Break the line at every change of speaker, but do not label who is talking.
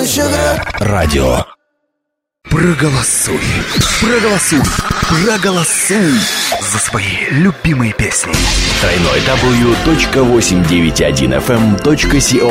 Радио. Проголосуй. Проголосуй. Проголосуй за свои любимые песни. www.891fm.co